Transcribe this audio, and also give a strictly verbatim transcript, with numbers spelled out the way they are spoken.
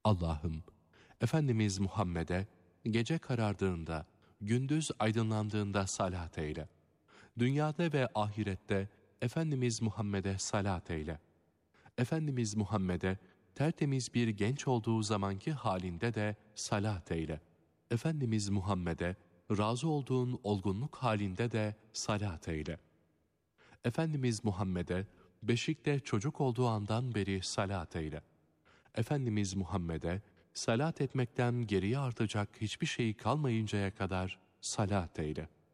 Allah'ım, Efendimiz Muhammed'e gece karardığında, gündüz aydınlandığında salat eyle. Dünyada ve ahirette Efendimiz Muhammed'e salat eyle. Efendimiz Muhammed'e tertemiz bir genç olduğu zamanki halinde de salat eyle. Efendimiz Muhammed'e razı olduğun olgunluk halinde de salat eyle. Efendimiz Muhammed'e beşikte çocuk olduğu andan beri salat eyle. Efendimiz Muhammed'e salat etmekten geriye artacak hiçbir şey kalmayıncaya kadar salat eyle.